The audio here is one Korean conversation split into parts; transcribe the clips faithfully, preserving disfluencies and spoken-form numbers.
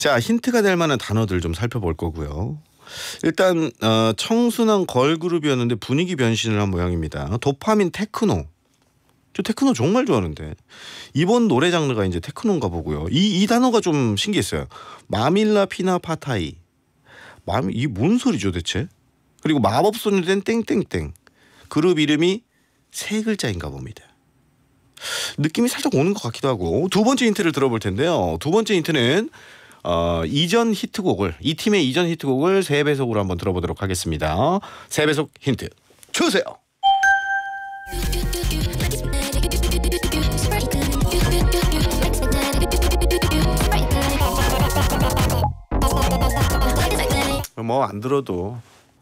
자, 힌트가 될 만한 단어들 좀 살펴볼 거고요. 일단 어, 청순한 걸그룹이었는데 분위기 변신을 한 모양입니다. 도파민 테크노. 저 테크노 정말 좋아하는데 이번 노래 장르가 이제 테크노인가 보고요. 이, 이 단어가 좀 신기했어요. 마밀라 피나 파타이. 마미 이게 뭔 소리죠 대체? 그리고 마법소녀된 땡땡땡. 그룹 이름이 세 글자인가 봅니다. 느낌이 살짝 오는 것 같기도 하고. 두 번째 힌트를 들어볼 텐데요. 두 번째 힌트는 어, 이전 히트곡을 이 팀의 이전 히트곡을 세 배속으로 한번 들어보도록 하겠습니다. 세 배속 힌트 주세요. 뭐 안 들어도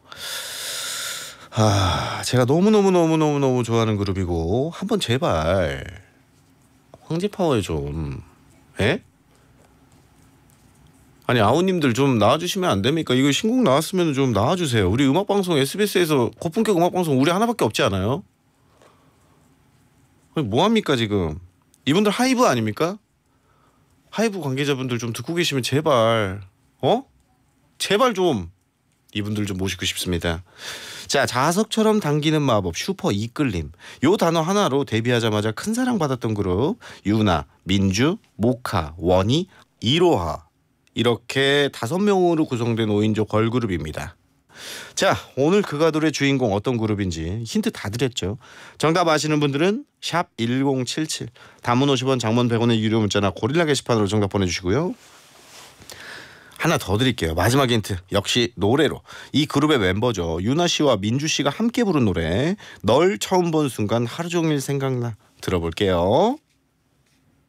아 제가 너무너무너무너무너무 좋아하는 그룹이고 한번 제발 황제파워에 좀 에? 아니 아우님들 좀 나와주시면 안 됩니까? 이거 신곡 나왔으면 좀 나와주세요. 우리 음악방송 에스비에스에서 고품격 음악방송 우리 하나밖에 없지 않아요? 아니 뭐합니까 지금? 이분들 하이브 아닙니까? 하이브 관계자분들 좀 듣고 계시면 제발 어? 제발 좀 이분들 좀 모시고 싶습니다. 자, 자석처럼 당기는 마법 슈퍼 이끌림. 요 단어 하나로 데뷔하자마자 큰 사랑받았던 그룹 유나, 민주, 모카, 원희, 이로하 이렇게 다섯 명으로 구성된 오인조 걸그룹입니다. 자, 오늘 그가돌의 주인공 어떤 그룹인지 힌트 다 드렸죠. 정답 아시는 분들은 샵 일공칠칠 단문 오십 원 장문 백 원의 유료 문자나 고릴라 게시판으로 정답 보내주시고요. 하나 더 드릴게요. 마지막 힌트 역시 노래로. 이 그룹의 멤버죠. 유나 씨와 민주 씨가 함께 부른 노래 널 처음 본 순간 하루 종일 생각나. 들어볼게요.